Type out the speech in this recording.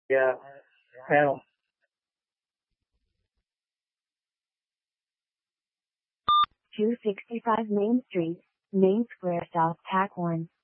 Yeah. Panel. 265 Main Street, Main Square South, TAC 1.